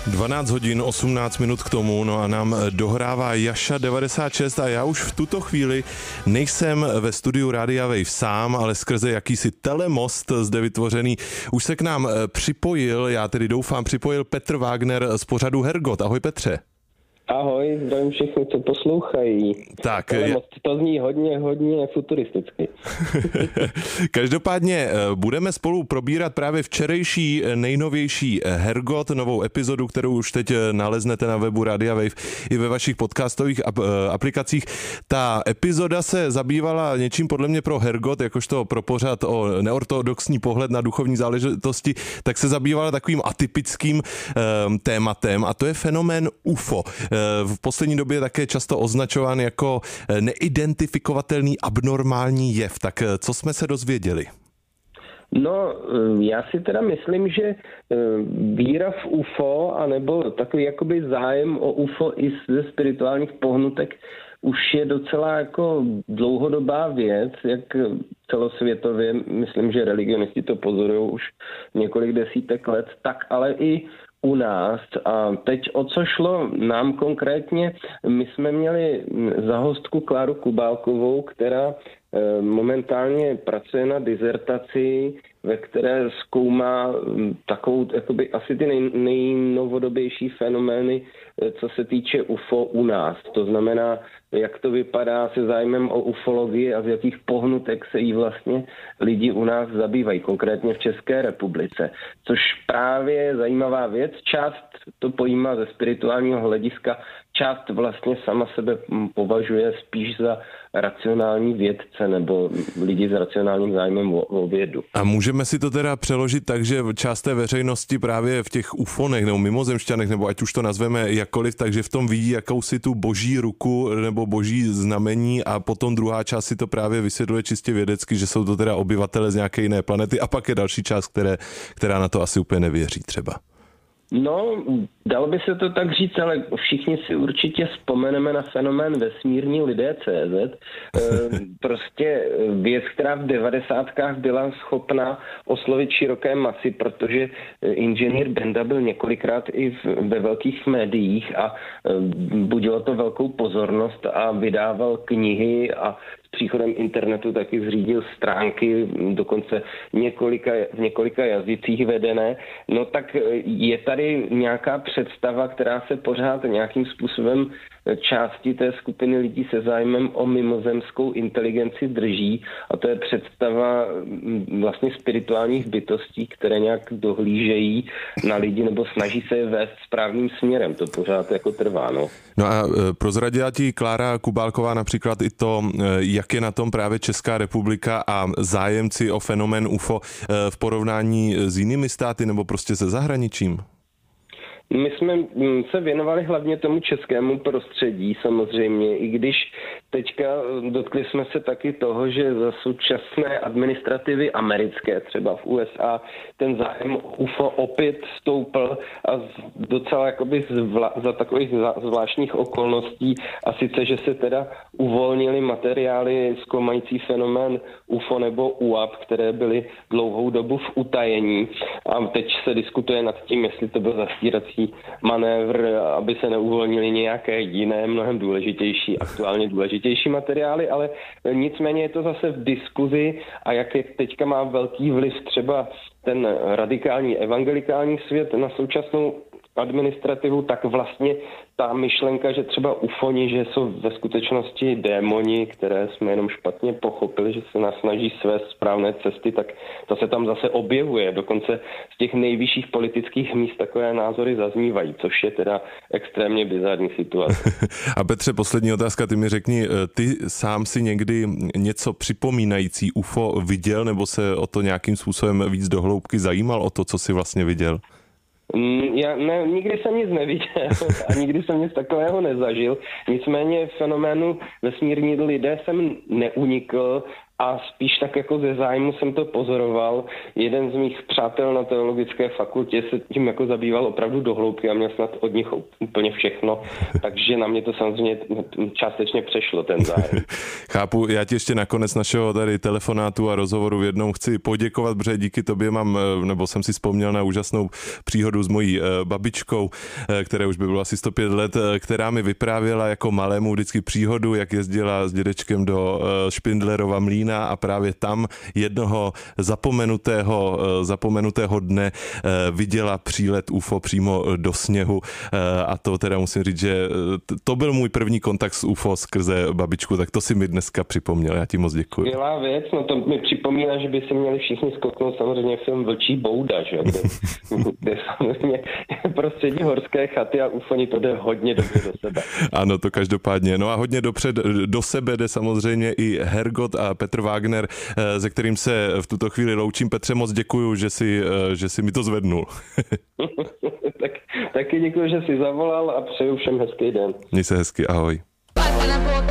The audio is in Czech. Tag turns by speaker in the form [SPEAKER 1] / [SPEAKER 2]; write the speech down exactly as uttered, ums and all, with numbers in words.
[SPEAKER 1] dvanáct hodin osmnáct minut k tomu, no a nám dohrává Jaša devadesát šest a já už v tuto chvíli nejsem ve studiu Rádia Wave sám, ale skrze jakýsi telemost zde vytvořený. Už se k nám připojil, já tedy doufám, připojil Petr Wagner z pořadu Hergot. Ahoj Petře.
[SPEAKER 2] Ahoj, zdravím všechny, co poslouchají.
[SPEAKER 1] Tak,
[SPEAKER 2] telemost, to zní hodně, hodně futuristicky.
[SPEAKER 1] Každopádně budeme spolu probírat právě včerejší nejnovější Hergot, novou epizodu, kterou už teď naleznete na webu Rádia Wave i ve vašich podcastových aplikacích. Ta epizoda se zabývala něčím podle mě pro Hergot, jakožto pro pořad o neortodoxní pohled na duchovní záležitosti, tak se zabývala takovým atypickým um, tématem a to je fenomén U F O. V poslední době také často označován jako neidentifikovatelný abnormální jev. Tak co jsme se dozvěděli?
[SPEAKER 2] No, já si teda myslím, že víra v U F O, anebo takový jakoby zájem o U F O i ze spirituálních pohnutek už je docela jako dlouhodobá věc, jak celosvětově, myslím, že religionisti to pozorují už několik desítek let, tak ale i u nás. A teď o co šlo nám konkrétně, my jsme měli za hostku Kláru Kubálkovou, která momentálně pracuje na dizertaci, ve které zkoumá takovou, jakoby asi ty nej, nejnovodobější fenomény, co se týče U F O u nás. To znamená, jak to vypadá se zájmem o ufologii a z jakých pohnutek se jí vlastně lidi u nás zabývají, konkrétně v České republice. Což právě je zajímavá věc. Část to pojímá ze spirituálního hlediska, část vlastně sama sebe považuje spíš za racionální vědce nebo lidi s racionálním zájmem o, o vědu.
[SPEAKER 1] A můžeme si to teda přeložit tak, že část té veřejnosti právě v těch ufonech nebo mimozemšťanech, nebo ať už to nazveme jakkoliv, takže v tom vidí jakousi tu boží ruku nebo boží znamení a potom druhá část si to právě vysvětluje čistě vědecky, že jsou to teda obyvatele z nějaké jiné planety a pak je další část, které, která na to asi úplně nevěří třeba.
[SPEAKER 2] No, dalo by se to tak říct, ale všichni si určitě vzpomeneme na fenomén vesmírní lidé tečka cé zet. Prostě věc, která v devadesátkách byla schopná oslovit široké masy, protože inženýr Benda byl několikrát i ve velkých médiích a budilo to velkou pozornost a vydával knihy a s příchodem internetu taky zřídil stránky, dokonce několika, v několika jazycích vedené. No tak je tady nějaká představa, která se pořád nějakým způsobem části té skupiny lidí se zájmem o mimozemskou inteligenci drží a to je představa vlastně spirituálních bytostí, které nějak dohlížejí na lidi nebo snaží se je vést správným směrem. To pořád jako trvá, no.
[SPEAKER 1] No a prozradila ti Klára Kubálková například i to, jak je na tom právě Česká republika a zájemci o fenomén U F O v porovnání s jinými státy nebo prostě se zahraničím?
[SPEAKER 2] My jsme se věnovali hlavně tomu českému prostředí samozřejmě, i když teďka dotkli jsme se taky toho, že za současné administrativy americké, třeba v U S A, ten zájem U F O opět stoupl a docela jakoby zvla, za takových zvláštních okolností a sice, že se teda uvolnili materiály zkoumající fenomén U F O nebo U A P, které byly dlouhou dobu v utajení a teď se diskutuje nad tím, jestli to byl zastírací manévr, aby se neuvolnily nějaké jiné, mnohem důležitější, aktuálně důležitější materiály, ale nicméně je to zase v diskuzi a jak je teďka má velký vliv třeba ten radikální evangelikální svět na současnou administrativu, tak vlastně ta myšlenka, že třeba ufoni, že jsou ve skutečnosti démoni, které jsme jenom špatně pochopili, že se nás snaží svést správné cesty, tak to se tam zase objevuje. Dokonce z těch nejvyšších politických míst takové názory zaznívají, což je teda extrémně bizarní situace.
[SPEAKER 1] A Petře, poslední otázka, ty mi řekni, ty sám si někdy něco připomínající U F O viděl, nebo se o to nějakým způsobem víc do hloubky zajímal o to, co jsi vlastně viděl?
[SPEAKER 2] Já ne, nikdy jsem nic neviděl a nikdy jsem nic takového nezažil. Nicméně fenoménu vesmírní lidé jsem neunikl a spíš tak jako ze zájmu jsem to pozoroval. Jeden z mých přátel na teologické fakultě se tím jako zabýval opravdu do hloubky a měl snad od nich úplně všechno, takže na mě to samozřejmě částečně přešlo ten zájem.
[SPEAKER 1] Chápu, já ti ještě nakonec našeho tady telefonátu a rozhovoru v jednom chci poděkovat, protože díky tobě mám, nebo jsem si vzpomněl na úžasnou příhodu s mojí babičkou, které už by bylo asi sto pět let, která mi vyprávěla jako malému vždycky příhodu, jak jezdila s dědečkem do Špindlerova mlýna a právě tam jednoho zapomenutého, zapomenutého dne viděla přílet U F O přímo do sněhu a to teda musím říct, že to byl můj první kontakt s U F O skrze babičku, tak to si mi dneska připomněl, já ti moc děkuji.
[SPEAKER 2] Skvělá věc, no to mi připomíná, že by si měli všichni skoknout samozřejmě film Vlčí bouda, že? Kde, kde samozřejmě prostředí horské chaty a ufoni to jde hodně dobře do sebe.
[SPEAKER 1] Ano, to každopádně. No a hodně dopřed do sebe jde samozřejmě i Hergot a Petr Wagner, se kterým se v tuto chvíli loučím. Petře, moc děkuju, že jsi, že jsi mi to zvednul.
[SPEAKER 2] tak, taky děkuji, že jsi zavolal a přeju všem hezký den.
[SPEAKER 1] Měj se hezky, ahoj.